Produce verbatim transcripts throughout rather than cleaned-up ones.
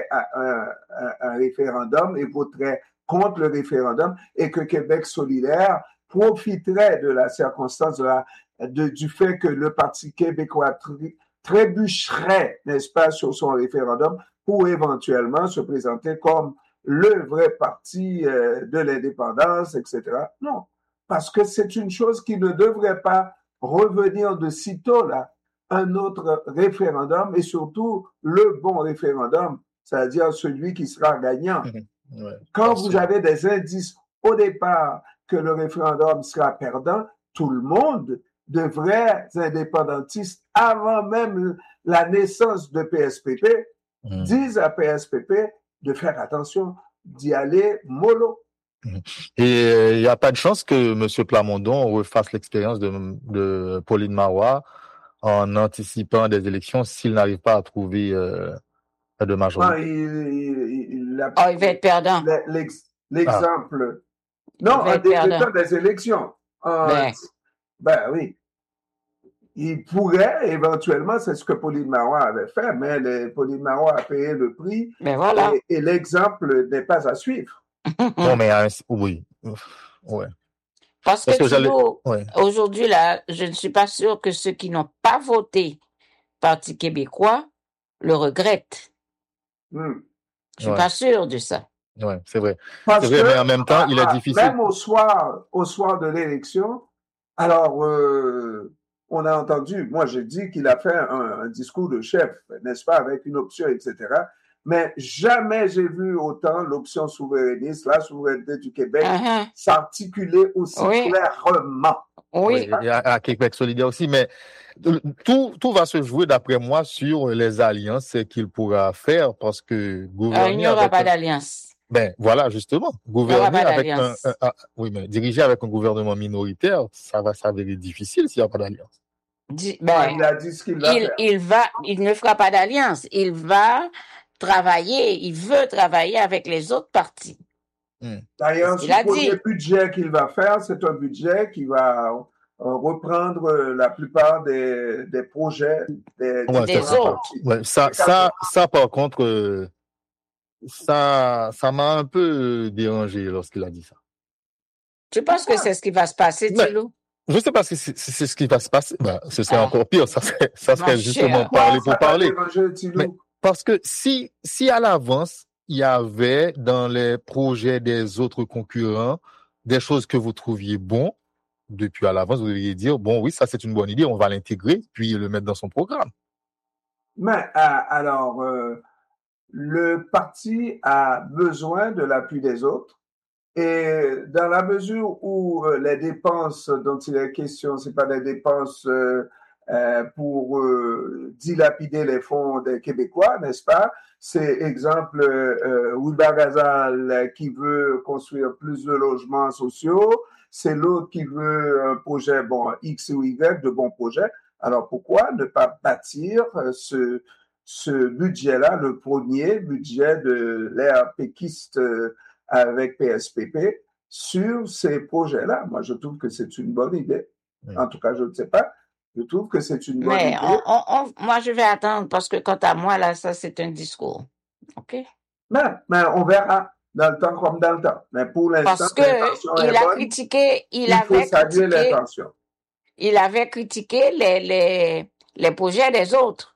à un, un, un référendum et voterait contre le référendum et que Québec solidaire profiterait de la circonstance de la, de, du fait que le Parti québécois trébucherait, n'est-ce pas, sur son référendum pour éventuellement se présenter comme le vrai parti euh, de l'indépendance, et cetera. Non, parce que c'est une chose qui ne devrait pas revenir de sitôt là, un autre référendum et surtout le bon référendum, c'est-à-dire celui qui sera gagnant. Mmh. Ouais, quand vous avez des indices au départ que le référendum sera perdant, tout le monde, de vrais indépendantistes, avant même la naissance de P S P P, mmh. disent à P S P P de faire attention, d'y aller mollo. Et il euh, n'y a pas de chance que M. Plamondon refasse l'expérience de, de Pauline Marois en anticipant des élections s'il n'arrive pas à trouver euh, de majorité. Non, il, il, il, a, oh, il va être perdant. L'ex, l'exemple. Ah. Non, en décrétant des élections. En, ben. ben oui. Il pourrait éventuellement, c'est ce que Pauline Marois avait fait, mais les, Pauline Marois a payé le prix. Ben voilà. Et, et l'exemple n'est pas à suivre. Non, mais euh, oui. Ouais. Parce, Parce que, que Thilo, ouais. aujourd'hui, là, je ne suis pas sûre que ceux qui n'ont pas voté Parti québécois le regrettent. Hmm. Je suis ouais. pas sûre de ça. Oui, c'est vrai. Parce c'est vrai, que, mais en même temps, il est difficile. Même au soir, au soir de l'élection, alors, euh, on a entendu, moi j'ai dit qu'il a fait un, un discours de chef, n'est-ce pas, avec une option, et cetera. Mais jamais j'ai vu autant l'option souverainiste, la souveraineté du Québec, uh-huh. s'articuler aussi oui. clairement. Oui, oui à, à Québec solidaire aussi, mais tout, tout va se jouer, d'après moi, sur les alliances qu'il pourra faire, parce que gouverner. Euh, il n'y aura pas un... d'alliance. Ben voilà, justement, gouverner avec un, un, un, oui, mais diriger avec un gouvernement minoritaire, ça va s'avérer difficile s'il n'y a pas d'alliance. Di, ben, il a dit ce qu'il va il, faire. Il va, il ne fera pas d'alliance. Il va travailler, il veut travailler avec les autres partis. Hmm. D'ailleurs, le premier budget qu'il va faire, c'est un budget qui va euh, reprendre la plupart des, des projets des, ouais, des ça, autres. Ouais, ça, ça, ça, par contre, euh, ça, ça m'a un peu dérangé lorsqu'il a dit ça. Tu penses que c'est ce qui va se passer, Thilo? Je ne sais pas si c'est, si c'est ce qui va se passer. Ben, ce serait ah. encore pire. Ça serait, ça serait justement cher. parler pour parler. Mais parce que si, si à l'avance, il y avait dans les projets des autres concurrents des choses que vous trouviez bons, depuis à l'avance, vous devriez dire, bon, oui, ça c'est une bonne idée, on va l'intégrer, puis le mettre dans son programme. Mais euh, alors, euh, le parti a besoin de l'appui des autres. Et dans la mesure où euh, les dépenses dont il est question, c'est pas des dépenses euh, euh, pour euh, dilapider les fonds des Québécois, n'est-ce pas? C'est exemple euh, Wilbar Gazal qui veut construire plus de logements sociaux, c'est l'autre qui veut un projet, bon, X ou Y, de bons projets. Alors pourquoi ne pas bâtir ce, ce budget-là, le premier budget de l'ère péquiste euh, avec P S P P sur ces projets-là. Moi, je trouve que c'est une bonne idée. Oui. En tout cas, je ne sais pas. Je trouve que c'est une bonne mais idée. On, on, on, moi, je vais attendre parce que quant à moi, là, ça, c'est un discours. OK? Mais, mais on verra dans le temps comme dans le temps. Mais pour l'instant, parce que il a bonne, critiqué, il, il avait faut saluer critiqué, l'intention. Il avait critiqué les, les, les projets des autres.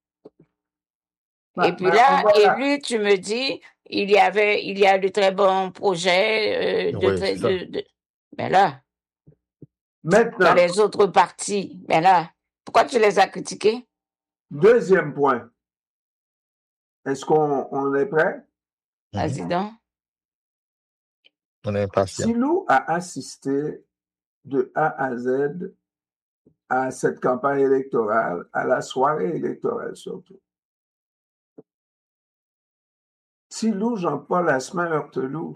Mais, et puis là, voilà. élu, tu me dis, il y avait, il y a de très bons projets, euh, de oui, très, de, de, ben là. Maintenant. Dans les autres partis, ben là. Pourquoi tu les as critiqués? Deuxième point. Est-ce qu'on on est prêt? Vas-y donc. On est impatient. Thilo a assisté de A à Z à cette campagne électorale, à la soirée électorale surtout. Thilo Jean-Paul Asselin-Heurteloup,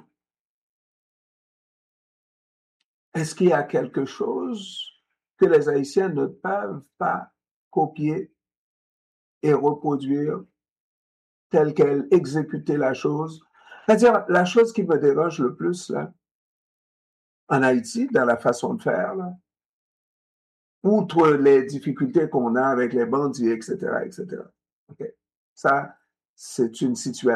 est-ce qu'il y a quelque chose que les Haïtiens ne peuvent pas copier et reproduire telle qu'elle, exécuter la chose? C'est-à-dire, la chose qui me dérange le plus, là, en Haïti, dans la façon de faire, là, outre les difficultés qu'on a avec les bandits, et cetera, et cetera. Okay? Ça, c'est une situation